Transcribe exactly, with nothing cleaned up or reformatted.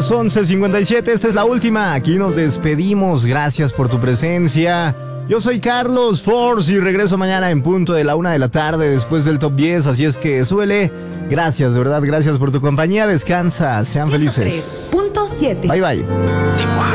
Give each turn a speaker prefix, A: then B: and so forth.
A: las once cincuenta y siete. Esta es la última. Aquí nos despedimos. Gracias por tu presencia. Yo soy Carlos Force y regreso mañana en punto de la una de la tarde después del top diez. Así es que suele. Gracias, de verdad, gracias por tu compañía. Descansa. Sean felices.
B: punto siete.
A: Bye, bye.